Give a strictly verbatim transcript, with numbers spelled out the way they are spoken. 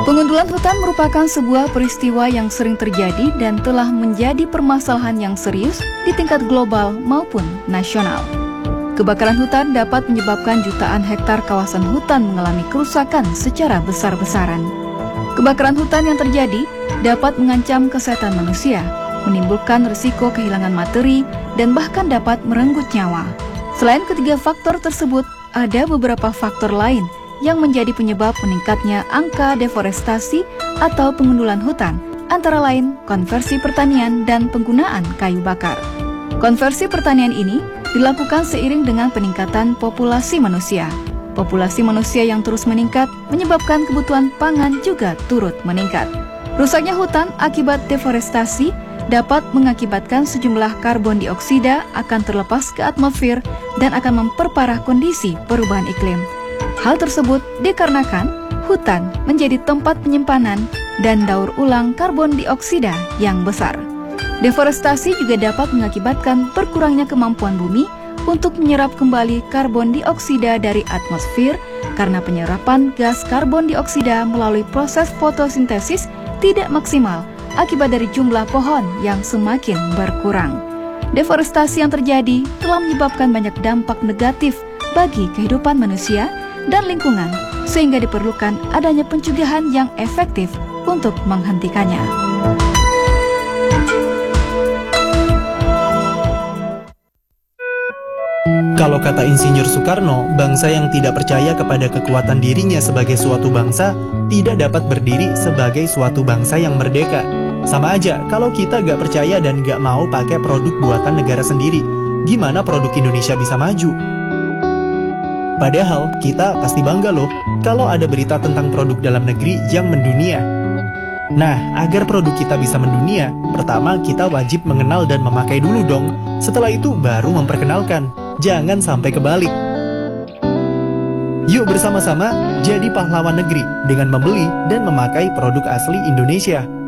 Pengundulan hutan merupakan sebuah peristiwa yang sering terjadi dan telah menjadi permasalahan yang serius di tingkat global maupun nasional. Kebakaran hutan dapat menyebabkan jutaan hektar kawasan hutan mengalami kerusakan secara besar-besaran. Kebakaran hutan yang terjadi dapat mengancam kesehatan manusia, menimbulkan risiko kehilangan materi, dan bahkan dapat merenggut nyawa. Selain ketiga faktor tersebut, ada beberapa faktor lain yang menjadi penyebab meningkatnya angka deforestasi atau pengundulan hutan, antara lain konversi pertanian dan penggunaan kayu bakar. Konversi pertanian ini dilakukan seiring dengan peningkatan populasi manusia. Populasi manusia yang terus meningkat menyebabkan kebutuhan pangan juga turut meningkat. Rusaknya hutan akibat deforestasi dapat mengakibatkan sejumlah karbon dioksida akan terlepas ke atmosfer dan akan memperparah kondisi perubahan iklim. Hal tersebut dikarenakan hutan menjadi tempat penyimpanan dan daur ulang karbon dioksida yang besar. Deforestasi juga dapat mengakibatkan berkurangnya kemampuan bumi untuk menyerap kembali karbon dioksida dari atmosfer karena penyerapan gas karbon dioksida melalui proses fotosintesis tidak maksimal akibat dari jumlah pohon yang semakin berkurang. Deforestasi yang terjadi telah menyebabkan banyak dampak negatif bagi kehidupan manusia dan lingkungan, sehingga diperlukan adanya pencegahan yang efektif untuk menghentikannya. Kalau kata Insinyur Soekarno, bangsa yang tidak percaya kepada kekuatan dirinya sebagai suatu bangsa tidak dapat berdiri sebagai suatu bangsa yang merdeka. Sama aja, kalau kita gak percaya dan gak mau pakai produk buatan negara sendiri, gimana produk Indonesia bisa maju? Padahal kita pasti bangga loh kalau ada berita tentang produk dalam negeri yang mendunia. Nah, agar produk kita bisa mendunia, pertama kita wajib mengenal dan memakai dulu dong. Setelah itu baru memperkenalkan. Jangan sampai kebalik. Yuk bersama-sama jadi pahlawan negeri dengan membeli dan memakai produk asli Indonesia.